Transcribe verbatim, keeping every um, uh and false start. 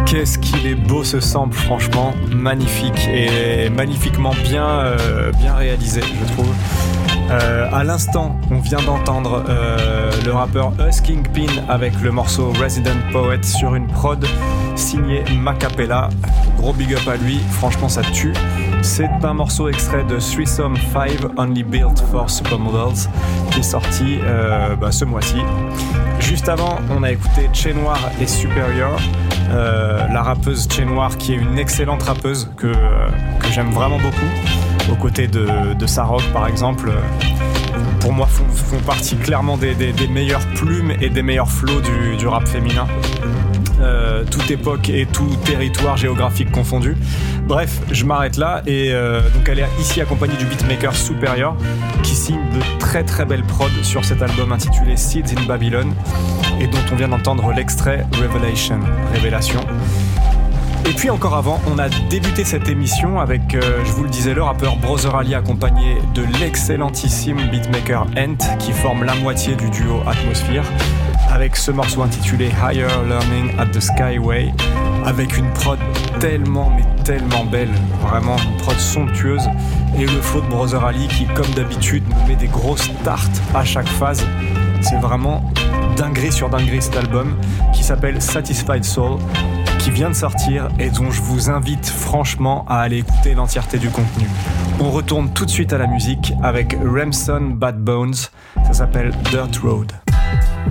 Qu'est-ce qu'il est beau ce sample, franchement, magnifique et magnifiquement bien, euh, bien réalisé, je trouve. Euh, à l'instant, on vient d'entendre euh, le rappeur Us Kingpin avec le morceau Resident Poet sur une prod signée Macapella. Gros big up à lui, franchement ça tue. C'est un morceau extrait de Threesome five Only Built for Supermodels qui est sorti euh, bah, ce mois-ci. Juste avant, on a écouté Che Noir et Superior, euh, la rappeuse Che Noir qui est une excellente rappeuse que, euh, que j'aime vraiment beaucoup, aux côtés de, de Sarok par exemple. Pour moi, font, font partie clairement des, des, des meilleures plumes et des meilleurs flows du, du rap féminin. Euh, toute époque et tout territoire géographique confondu. Bref, je m'arrête là et euh, donc elle est ici accompagnée du beatmaker Superior qui signe de très très belles prods sur cet album intitulé Seeds in Babylon et dont on vient d'entendre l'extrait Revelation, Révélation. Et puis encore avant, on a débuté cette émission avec, euh, je vous le disais, le rappeur Brother Ali accompagné de l'excellentissime beatmaker Ent qui forme la moitié du duo Atmosphere, avec ce morceau intitulé Higher Learning at the Skyway, avec une prod tellement mais tellement belle, vraiment une prod somptueuse, et le flow de Brother Ali qui comme d'habitude me met des grosses tartes à chaque phase. C'est vraiment dinguerie sur dinguerie cet album qui s'appelle Satisfied Soul, qui vient de sortir et dont je vous invite franchement à aller écouter l'entièreté du contenu. On retourne tout de suite à la musique avec Remson Bad Bones, ça s'appelle Dirt Road.